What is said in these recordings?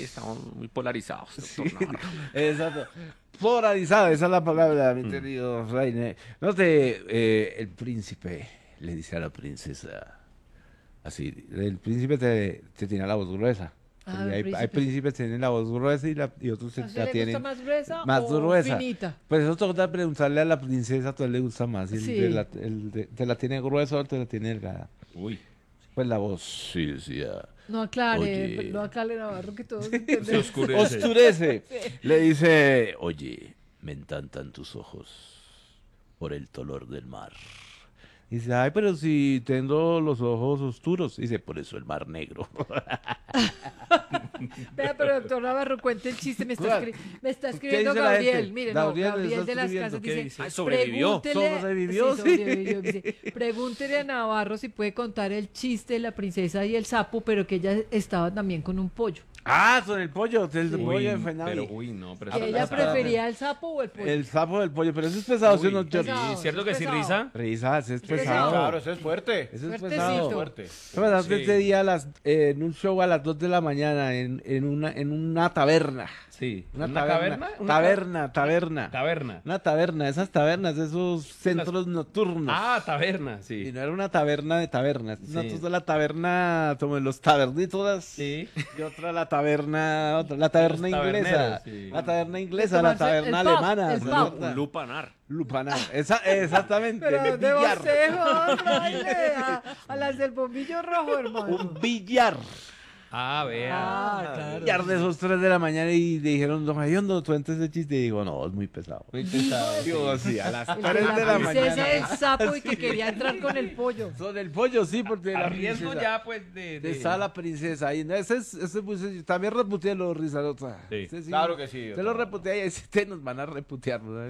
estamos muy polarizados, Sí, doctor Navarro. exacto. Polarizado, esa es la palabra, mi querido Reine. No te, el príncipe le dice a la princesa, así, el príncipe te tiene la voz gruesa. Ah, Porque el hay príncipe. príncipes que tienen la voz gruesa y otros ¿A usted la le tienen gusta más gruesa más o gruesa. finita? Pues eso toca preguntarle a la princesa, a le gusta más, si Sí. te la tiene gruesa o te la tiene delgada. Uy. Pues la voz, sí, decía. No aclare, Oye. no aclare, Navarro, que todos Se entendemos. oscurece. Oscurece. Le dice, oye, me encantan tus ojos por el color del mar. Dice, ay, pero si tengo los ojos oscuros. Dice, por eso el mar negro. Vea, pero doctor Navarro, cuente el chiste. Me está, ¿Cuál? me está ¿Qué escribiendo dice la Gabriel. gente? Mire, Gabriel no, le Gabriel está de las escribiendo. casas ¿Qué dice, dice? Ay, sobrevivió. Sobrevivió, sí, sí. sobrevivió, dice, pregúntele a Navarro si puede contar el chiste de la princesa y el sapo, pero que ella estaba también con un pollo. Ah, con el pollo, el Uy, pollo de Fenavi. pero uy, no, pero Que eso ella no está- prefería el sapo o el pollo. El sapo del pollo, pero eso es pesado, ¿sí o no, Uy, George? pesado. sí, ¿cierto que sí, pesado. Risa? Risas, es pesado. pesado. Claro, eso es fuerte. Eso es Fuertecito. pesado. Fuerte. ¿Sabes? Sí. Este día en un show a las 2 de la mañana en una taberna. Sí. Una caverna? Taberna. Taberna. Una taberna, esas tabernas, esos centros nocturnos. Ah, taberna, Y sí. no era una taberna de tabernas. Sí. Una cosa la taberna, como los tabernitos. Sí. Y otra la taberna Los inglesa. taberneros, sí. La taberna inglesa, la tomarse taberna el pub, alemana. el ¿se pub. acuerda? Un lupanar. Lupanar. Exactamente. Pero de ¿dónde billar. usted, Jorge? A las del bombillo rojo, hermano. Un billar. Ah, vea. claro. Billar de esos 3 de la mañana y dijeron, don Jayondo, tú entes ese chiste. Y digo, no, es muy pesado. Muy pesado. Digo, sí, a las El 3 de de la la princesa mañana. del sapo y que quería entrar con el pollo. Son el pollo, sí, porque A la riesgo princesa- ya, pues, de... Está la princesa ahí. No, ese es muy sencillo. También reputea los Rizalota. Sí. Ese Claro que sí, Te lo reputea y este nos van a reputear. ¿no?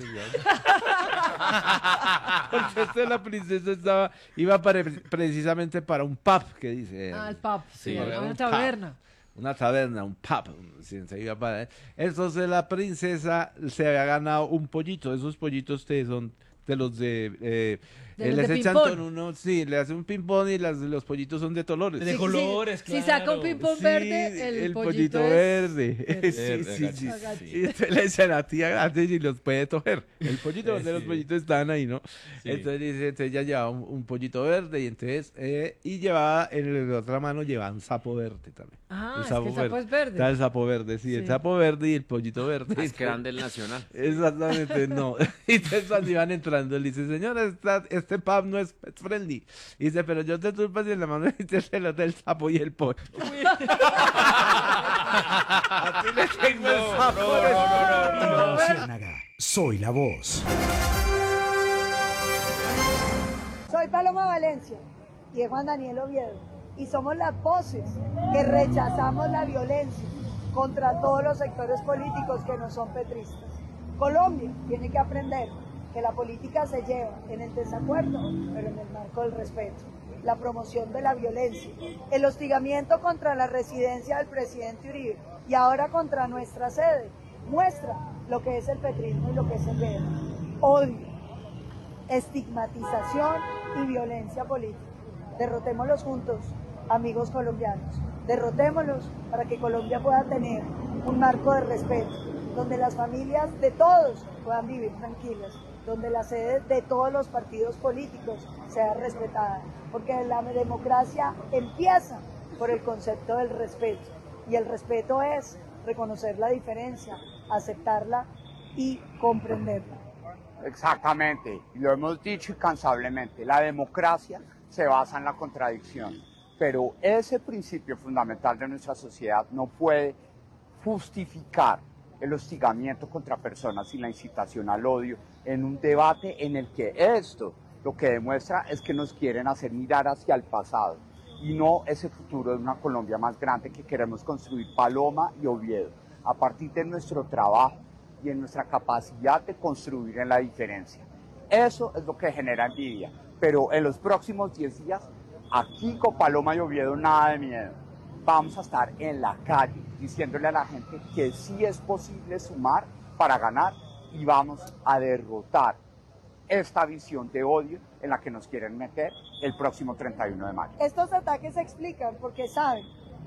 Porque la princesa precisamente para un pub, que dice. Ah, el pub. Sí, Sí, era una un taberna. Una taberna, un pub. Sí, se iba para... Entonces la princesa se había ganado un pollito. Esos pollitos que son de los de... De los les de echan ping-pong. con uno, sí, le hacen un ping-pong y los pollitos son de colores. De colores, Si saca un claro. ping-pong Sí, verde, el pollito es verde. verde. Sí. Agacho. Y entonces le dicen a tía antes y los puede coger. El pollito verde, los pollitos estaban ahí, ¿no? Sí. Entonces dice, entonces ella llevaba un pollito verde y entonces, y llevaba, en la otra mano llevaba un sapo verde también. Ah, Un es que el sapo es verde. Está el sapo verde, sí, el Sí. sapo verde y el pollito verde. Es que eran del Nacional. Exactamente, no. Y entonces cuando iban entrando, le dice, señora, este pub no es pet friendly. Y dice, pero yo te turpas y en la mano dice el del sapo y el pollo. Así le tengo el sapo. Iván Ciénaga, soy la voz. Soy Paloma Valencia y es Juan Daniel Oviedo y somos las voces que rechazamos la violencia contra todos los sectores políticos que no son petristas. Colombia tiene que aprender que la política se lleva en el desacuerdo, pero en el marco del respeto. La promoción de la violencia, el hostigamiento contra la residencia del presidente Uribe y ahora contra nuestra sede, muestra lo que es el petrismo y lo que es el verde. Odio, estigmatización y violencia política. Derrotémoslos juntos, amigos colombianos. Derrotémoslos para que Colombia pueda tener un marco de respeto, donde las familias de todos puedan vivir tranquilas, donde la sede de todos los partidos políticos sea respetada, porque la democracia empieza por el concepto del respeto, y el respeto es reconocer la diferencia, aceptarla y comprenderla. Exactamente, y lo hemos dicho incansablemente, la democracia se basa en la contradicción, pero ese principio fundamental de nuestra sociedad no puede justificar el hostigamiento contra personas y la incitación al odio en un debate en el que esto lo que demuestra es que nos quieren hacer mirar hacia el pasado y no ese futuro de una Colombia más grande que queremos construir Paloma y Oviedo a partir de nuestro trabajo y en nuestra capacidad de construir en la diferencia. Eso es lo que genera envidia, pero en los próximos 10 días, aquí con Paloma y Oviedo, nada de miedo. Vamos a estar en la calle diciéndole a la gente que sí es posible sumar para ganar y vamos a derrotar esta visión de odio en la que nos quieren meter el próximo 31 de mayo. Estos ataques se explican porque saben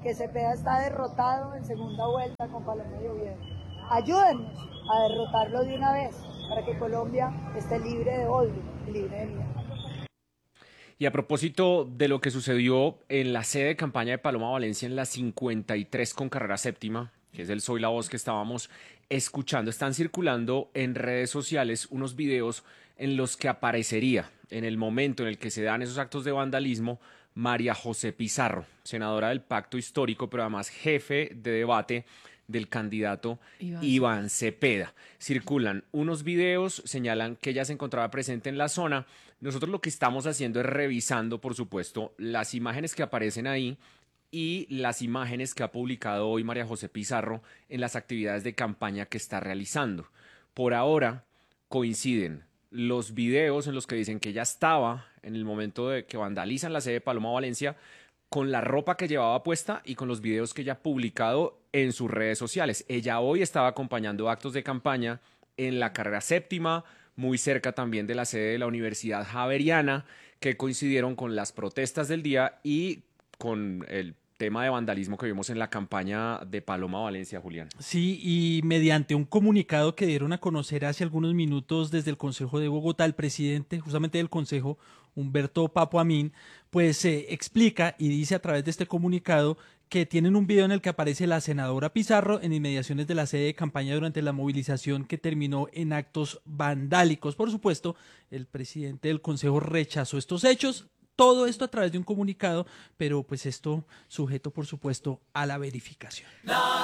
que Cepeda está derrotado en segunda vuelta con Paloma de Oviedo. Ayúdennos a derrotarlo de una vez para que Colombia esté libre de odio y libre de miedo. Y a propósito de lo que sucedió en la sede de campaña de Paloma Valencia en la 53 con carrera séptima, que es el Soy la Voz que estábamos escuchando, están circulando en redes sociales unos videos en los que aparecería, en el momento en el que se dan esos actos de vandalismo, María José Pizarro, senadora del Pacto Histórico, pero además jefe de debate del candidato Iván Cepeda. Circulan unos videos, señalan que ella se encontraba presente en la zona. Nosotros lo que estamos haciendo es revisando, por supuesto, las imágenes que aparecen ahí y las imágenes que ha publicado hoy María José Pizarro en las actividades de campaña que está realizando. Por ahora coinciden los videos en los que dicen que ella estaba en el momento de que vandalizan la sede de Paloma Valencia con la ropa que llevaba puesta y con los videos que ella ha publicado en sus redes sociales. Ella hoy estaba acompañando actos de campaña en la carrera séptima, muy cerca también de la sede de la Universidad Javeriana, que coincidieron con las protestas del día y con el tema de vandalismo que vimos en la campaña de Paloma Valencia, Julián. Sí, y mediante un comunicado que dieron a conocer hace algunos minutos desde el Consejo de Bogotá, el presidente justamente del Consejo, Humberto Papo Amin, pues explica y dice a través de este comunicado que tienen un video en el que aparece la senadora Pizarro en inmediaciones de la sede de campaña durante la movilización que terminó en actos vandálicos. Por supuesto, el presidente del Consejo rechazó estos hechos. Todo esto a través de un comunicado, pero pues esto sujeto, por supuesto, a la verificación.